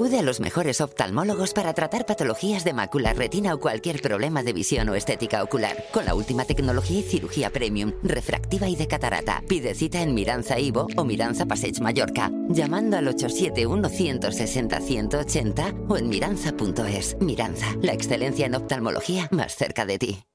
Acude a los mejores oftalmólogos para tratar patologías de mácula, retina o cualquier problema de visión o estética ocular. Con la última tecnología y cirugía premium, refractiva y de catarata. Pide cita en Miranza Ivo o Miranza Passeig Mallorca, llamando al 871-160-180 o en miranza.es. Miranza, la excelencia en oftalmología más cerca de ti.